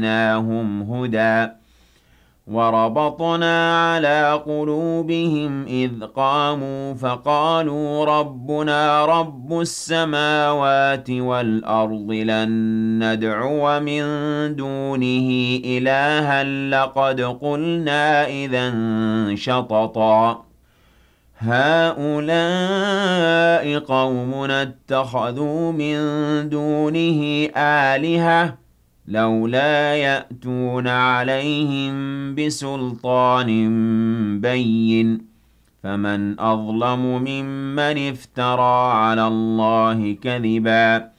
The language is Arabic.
وزدناهم هدى وربطنا على قلوبهم إذ قاموا فقالوا ربنا رب السماوات والأرض لن ندعو من دونه إلها لقد قلنا إذا شططا هؤلاء قومنا اتخذوا من دونه آلهة لولا يأتون عليهم بسلطان بين فمن أظلم ممن افترى على الله كذبا